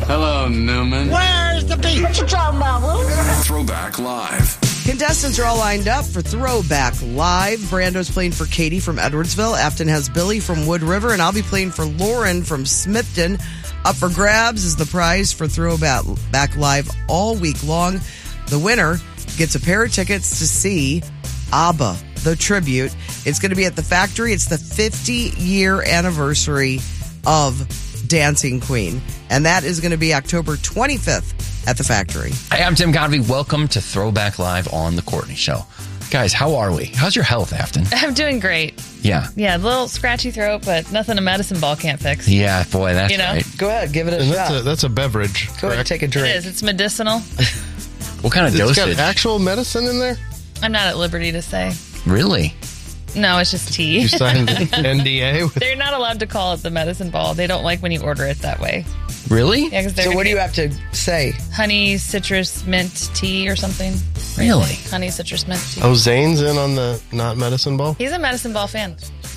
Hello, Newman. Where's the beach? What you talking about, Will? Throwback Live. Contestants are all lined up for Throwback Live. Brando's playing for Katie from Edwardsville. Afton has Billy from Wood River, and I'll be playing for Lauren from Smithton. Up for grabs is the prize for Throwback Live all week long. The winner gets a pair of tickets to see ABBA, the tribute. It's going to be at the Factory. It's the 50-year anniversary of Dancing Queen, and that is going to be October 25th at the Factory. Hey, I'm Tim Convey. Welcome to Throwback Live on The Courtney Show. Guys, how are we? How's your health, Afton? I'm doing great. Yeah. Yeah, a little scratchy throat, but nothing a medicine ball can't fix. Yeah, boy, that's right. Go ahead, give it a shot. That's a beverage. Go ahead, take a drink. It is. It's medicinal. What kind of It's dosage? got actual medicine in there? I'm not at liberty to say. Really? No, it's just tea. You signed an NDA? They're not allowed to call it the medicine ball. They don't like when you order it that way. Really? Yeah, 'cause they're So what do gonna you have to say? honey citrus mint tea or something. Really? Honey citrus mint tea. Oh, Zane's in on the not medicine ball? He's a medicine ball fan.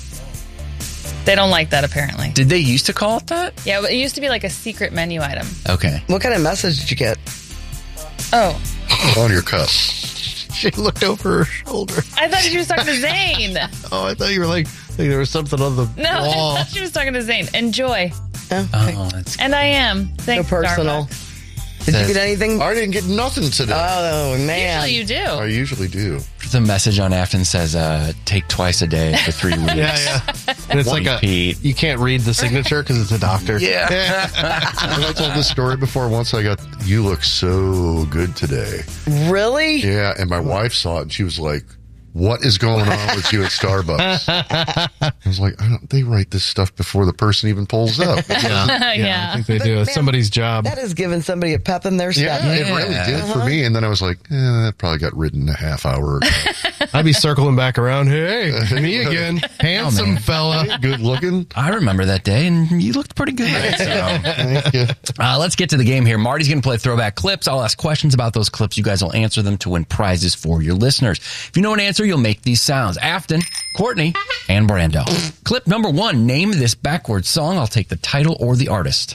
They don't like that, apparently. Did they used to call it that? Yeah, but it used to be like a secret menu item. Okay. What kind of message did you get? Oh, On your cup. She looked over her shoulder. I thought she was talking to Zane. Oh, I thought you were like there was something on the No, I wall. thought she was talking to Zane. Enjoy. Okay. Oh, that's And I am. So Thanks, personal. Starbucks. Did you get anything? I didn't get nothing today. Oh, man. Usually you do. I usually do. the message on Afton says, take twice a day for 3 weeks. Yeah. And it's like you can't read the signature because it's a doctor. Yeah. Have I told this story before? Once you look so good today. Really? Yeah, and my wife saw it and she was like, what is going on with you at Starbucks? I was like, they write this stuff before the person even pulls up. Yeah. I think they do. It's somebody's job. That is giving somebody a pep in their step. Yeah, it really did for me. And then I was like, that probably got written a half hour ago. I'd be circling back around. Hey, me again. Handsome fella. Good looking. I remember that day, and you looked pretty good. So. Thank you. Let's get to the game here. Marty's going to play throwback clips. I'll ask questions about those clips. You guys will answer them to win prizes for your listeners. If you know an answer, you'll make these sounds. Afton, Courtney, and Brando. Clip number 1. Name this backwards song. I'll take the title or the artist.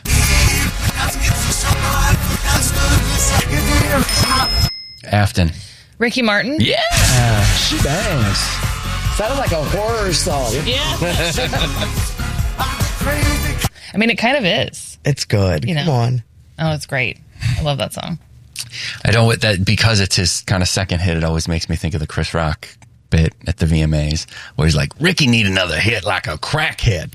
Afton. Ricky Martin? Yeah. She bangs. Sounded like a horror song. Yeah. I mean, it kind of is. It's good. Come on. Oh, it's great. I love that song. I don't that because it's his kind of second hit. It always makes me think of the Chris Rock bit at the VMAs where he's like, Ricky need another hit like a crackhead.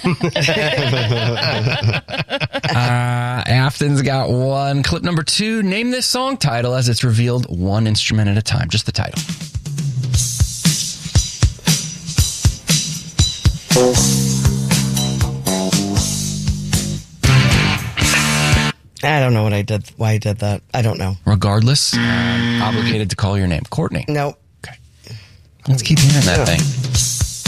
Afton's got one. Clip number 2. Name this song title as it's revealed one instrument at a time. Just the title. I don't know why I did that. I don't know. Regardless, obligated to call your name. Courtney. Nope. Okay. Let's keep hearing that thing.